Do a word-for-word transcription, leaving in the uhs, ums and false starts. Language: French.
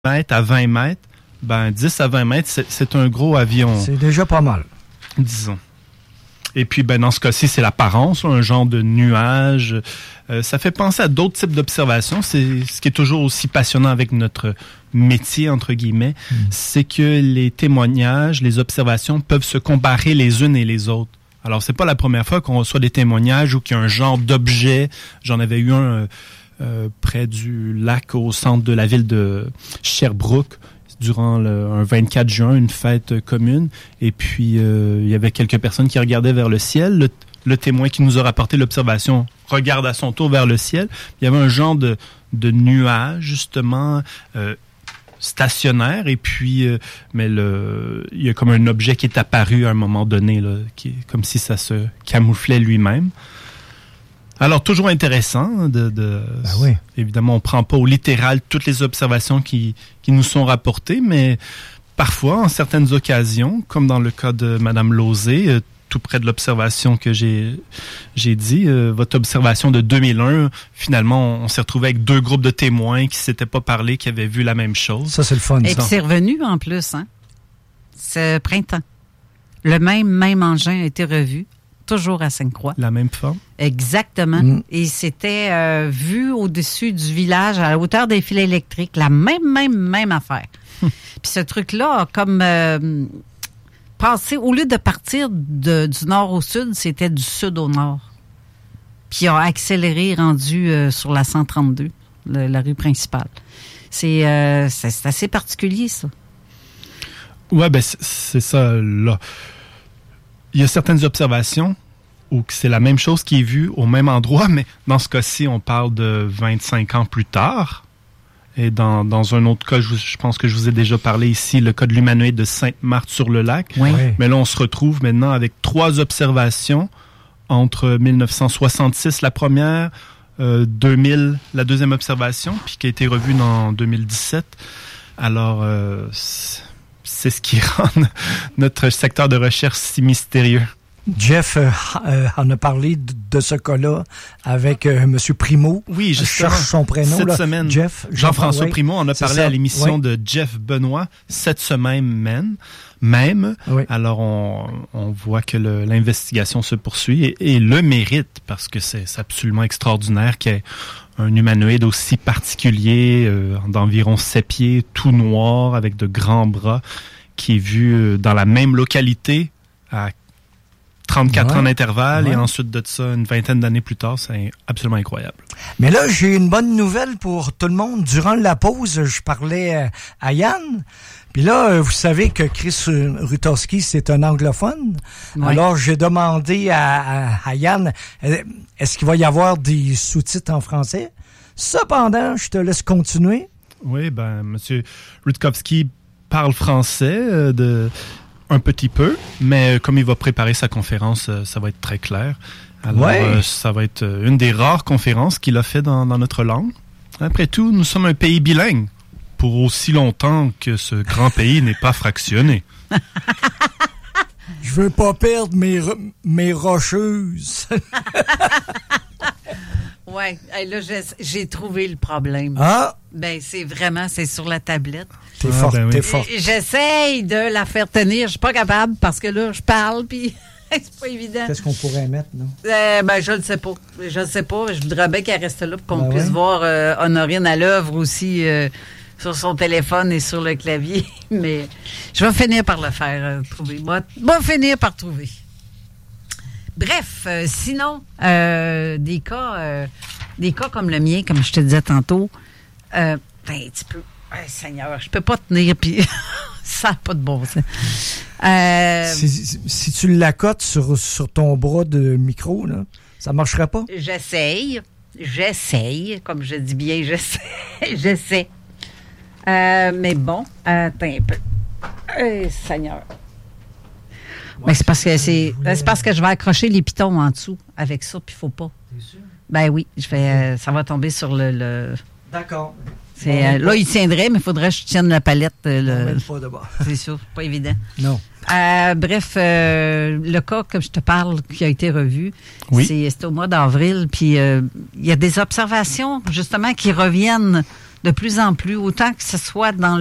mètres à vingt mètres, ben dix à vingt mètres, c'est, c'est un gros avion. C'est déjà pas mal. Disons. Et puis, ben dans ce cas-ci, c'est l'apparence, là, un genre de nuage. Euh, ça fait penser à d'autres types d'observations. C'est ce qui est toujours aussi passionnant avec notre métier, entre guillemets, mmh. c'est que les témoignages, les observations peuvent se comparer les unes et les autres. Alors, c'est pas la première fois qu'on reçoit des témoignages ou qu'il y a un genre d'objet. J'en avais eu un euh, euh, près du lac au centre de la ville de Sherbrooke durant le, un vingt-quatre juin, une fête commune. Et puis, euh, il y avait quelques personnes qui regardaient vers le ciel. Le, le témoin qui nous a rapporté l'observation regarde à son tour vers le ciel. Il y avait un genre de, de nuage, justement, euh, stationnaire. Et puis, euh, mais le, il y a comme un objet qui est apparu à un moment donné, là, qui est comme si ça se camouflait lui-même. Alors, toujours intéressant. De, de, ben oui. Évidemment, on ne prend pas au littéral toutes les observations qui, qui nous sont rapportées, mais parfois, en certaines occasions, comme dans le cas de Mme Lauzé, euh, tout près de l'observation que j'ai, j'ai dit, euh, votre observation de deux mille un, finalement, on, on s'est retrouvé avec deux groupes de témoins qui ne s'étaient pas parlé, qui avaient vu la même chose. Ça, c'est le fun. Et puis, c'est revenu en plus, hein? Ce printemps. Le même, même engin a été revu. Toujours à Sainte-Croix. La même forme? Exactement. Mm. Et c'était euh, vu au-dessus du village, à la hauteur des fils électriques. La même, même, même affaire. Hum. Puis ce truc-là a comme euh, passé, au lieu de partir de, du nord au sud, c'était du sud au nord. Puis il a accéléré, rendu euh, sur la cent trente-deux, le, la rue principale. C'est, euh, c'est, c'est assez particulier, ça. Oui, ben c'est, c'est ça, là. Il y a certaines observations où c'est la même chose qui est vue au même endroit, mais dans ce cas-ci, on parle de vingt-cinq ans plus tard. Et dans, dans un autre cas, je, je pense que je vous ai déjà parlé ici, le cas de l'humanoïde de Sainte-Marthe-sur-le-Lac. Oui. Mais là, on se retrouve maintenant avec trois observations entre dix-neuf cent soixante-six, la première, euh, deux mille, la deuxième observation, puis qui a été revue en deux mille dix-sept. Alors, euh, c'est ce qui rend notre secteur de recherche si mystérieux. Jeff euh, euh, en a parlé de, de ce cas-là avec euh, M. Primo. Oui, je cherche son prénom. Cette là. semaine, Jeff, Jean-François oui. Primo en a C'est parlé ça. à l'émission oui. de Jeff Benoît cette semaine même. même. Oui. Alors, on, on voit que le, l'investigation se poursuit et, et le mérite parce que c'est, c'est absolument extraordinaire qu'il y ait un humanoïde aussi particulier, euh, d'environ sept pieds, tout noir, avec de grands bras, qui est vu euh, dans la même localité à trente-quatre ouais. ans d'intervalle ouais. et ensuite de ça, une vingtaine d'années plus tard, c'est absolument incroyable. Mais là, j'ai une bonne nouvelle pour tout le monde. Durant la pause, je parlais à Yann. Puis là, vous savez que Chris Rutowski, c'est un anglophone. Ouais. Alors, j'ai demandé à, à, à Yann, est-ce qu'il va y avoir des sous-titres en français? Cependant, je te laisse continuer. Oui, ben, M. Rutkowski parle français euh, de, un petit peu, mais comme il va préparer sa conférence, euh, ça va être très clair. Alors, ouais. euh, ça va être une des rares conférences qu'il a fait dans, dans notre langue. Après tout, nous sommes un pays bilingue. Pour aussi longtemps que ce grand pays n'est pas fractionné. Je veux pas perdre mes, re- mes rocheuses. Ouais, hey, là, j'ai, j'ai trouvé le problème. Ah! Ben, c'est vraiment, c'est sur la tablette. T'es ah, forte, ben oui. t'es forte. J'essaye de la faire tenir. Je suis pas capable parce que là, je parle, puis c'est pas évident. Qu'est-ce qu'on pourrait mettre, non? Euh, ben, je le sais pas. Je le sais pas. Je voudrais bien qu'elle reste là pour qu'on ben puisse ouais. voir euh, Honorine à l'œuvre aussi euh, sur son téléphone et sur le clavier. Mais je vais finir par le faire, euh, trouver. Moi, je vais finir par trouver. Bref, euh, sinon, euh, des cas euh, des cas comme le mien, comme je te disais tantôt, euh, ben, un petit peu, oh, Seigneur, je peux pas tenir, puis ça n'a pas de bon sens. Euh, si, si, si tu l'accotes sur, sur ton bras de micro, là, ça marcherait pas? J'essaye, j'essaye, comme je dis bien, j'essaie, j'essaie. Euh, mais bon, attends un peu. Oh, Seigneur. Mais c'est parce que c'est, c'est parce que je vais accrocher les pitons en dessous avec ça, puis il faut pas. T'es sûr? Ben oui, je vais, euh, ça va tomber sur le. le D'accord. c'est, euh, là, il tiendrait, mais il faudrait que je tienne la palette. Euh, le, pas de bas. c'est sûr, pas évident. Non. Euh, bref, euh, le cas que je te parle qui a été revu, oui. c'est, c'est au mois d'avril, puis euh, il y a des observations justement qui reviennent de plus en plus, autant que ce soit dans